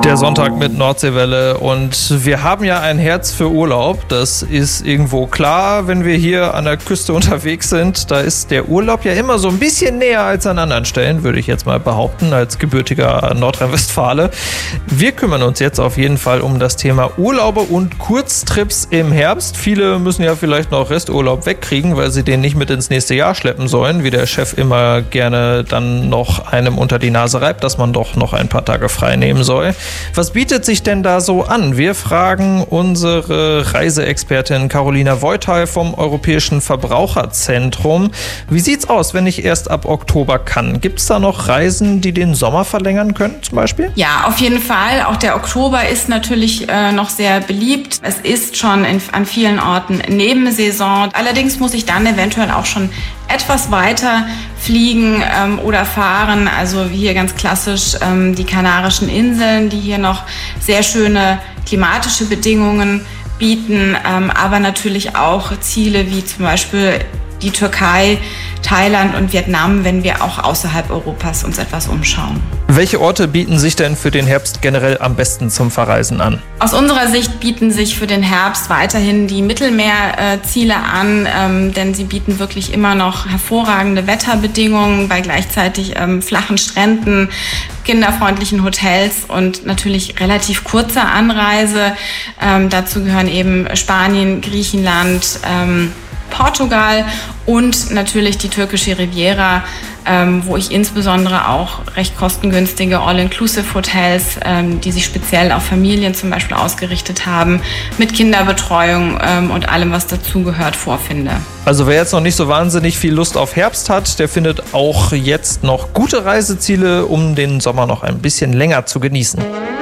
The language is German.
Der Sonntag mit Nordseewelle und wir haben ja ein Herz für Urlaub, das ist irgendwo klar, wenn wir hier an der Küste unterwegs sind, da ist der Urlaub ja immer so ein bisschen näher als an anderen Stellen, würde ich jetzt mal behaupten, als gebürtiger Nordrhein-Westfale. Wir kümmern uns jetzt auf jeden Fall um das Thema Urlaube und Kurztrips im Herbst. Viele müssen ja vielleicht noch Resturlaub wegkriegen, weil sie den nicht mit ins nächste Jahr schleppen sollen, wie der Chef immer gerne dann noch einem unter die Nase reibt, dass man doch noch ein paar Tage frei nehmen soll. Was bietet sich denn da so an? Wir fragen unsere Reiseexpertin Carolina Voital vom Europäischen Verbraucherzentrum. Wie sieht's aus, wenn ich erst ab Oktober kann? Gibt es da noch Reisen, die den Sommer verlängern können zum Beispiel? Ja, auf jeden Fall. Auch der Oktober ist natürlich noch sehr beliebt. Es ist schon an vielen Orten Nebensaison. Allerdings muss ich dann eventuell auch schon etwas weiter fliegen oder fahren. Also wie hier ganz klassisch die Kanarischen Inseln, die hier noch sehr schöne klimatische Bedingungen bieten, aber natürlich auch Ziele wie zum Beispiel die Türkei, Thailand und Vietnam, wenn wir auch außerhalb Europas uns etwas umschauen. Welche Orte bieten sich denn für den Herbst generell am besten zum Verreisen an? Aus unserer Sicht bieten sich für den Herbst weiterhin die Mittelmeerziele an, denn sie bieten wirklich immer noch hervorragende Wetterbedingungen bei gleichzeitig flachen Stränden, kinderfreundlichen Hotels und natürlich relativ kurzer Anreise. Dazu gehören eben Spanien, Griechenland, Portugal und natürlich die türkische Riviera, wo ich insbesondere auch recht kostengünstige All-Inclusive-Hotels, die sich speziell auf Familien zum Beispiel ausgerichtet haben, mit Kinderbetreuung und allem, was dazugehört, vorfinde. Also wer jetzt noch nicht so wahnsinnig viel Lust auf Herbst hat, der findet auch jetzt noch gute Reiseziele, um den Sommer noch ein bisschen länger zu genießen.